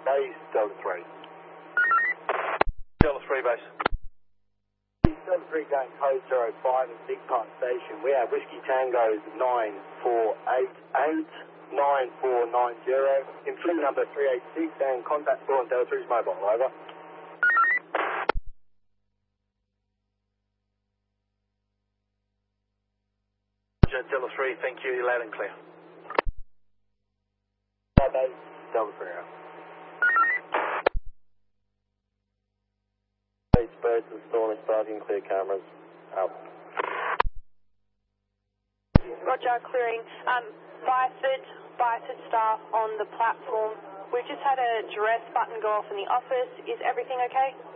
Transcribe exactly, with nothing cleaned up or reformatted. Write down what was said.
Base Delta three. Delta three base. Delta three going code zero five at Big Park Station. We have Whiskey Tango nine four eight eight nine four nine zero. In fleet number three eight six and contact four on Delta three's mobile. Over. Delta three, thank you, you're loud and clear. Bye, base Delta three out. Base birds installing starting clear cameras. Out. Roger, clearing. Um, Byford, Byford staff on the platform. We've just had a duress button go off in the office. Is everything okay?